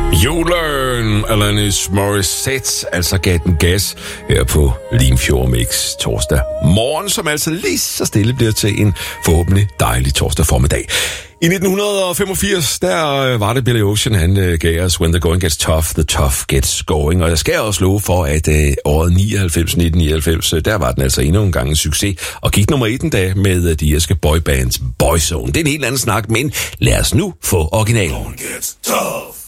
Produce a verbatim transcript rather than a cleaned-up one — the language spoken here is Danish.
You Alanis Morissette altså gav den gas her på Limfjord Mix torsdag morgen, som altså lige så stille bliver til en forhåbentlig dejlig torsdag formiddag. I nitten femogfirs, der var det Billy Ocean, han gav os When the Going Gets Tough, the Tough Gets Going. Og jeg skal også love for, at øh, året nioghalvfems, nitten nioghalvfems, der var den altså endnu en gang en succes. Og gik nummer et en dag med de irske boybands Boyzone. Det er en helt anden snak, men lad os nu få originalen.